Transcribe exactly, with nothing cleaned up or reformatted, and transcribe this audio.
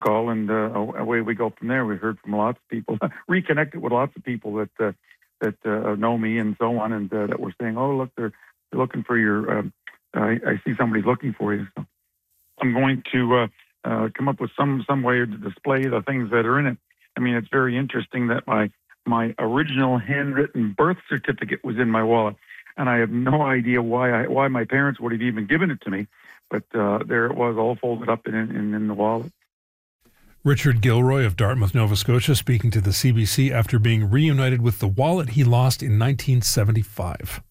call, and uh, away we go from there. We heard from lots of people, reconnected with lots of people that uh, that uh, know me and so on, and uh, that were saying, "Oh, look, they're, they're looking for your. Um, I, I see somebody's looking for you." So I'm going to uh, uh, come up with some some way to display the things that are in it. I mean, it's very interesting that my my original handwritten birth certificate was in my wallet, and I have no idea why I why my parents would have even given it to me. But uh, there it was, all folded up in, in in the wallet. Richard Gilroy of Dartmouth, Nova Scotia, speaking to the C B C after being reunited with the wallet he lost in nineteen seventy-five.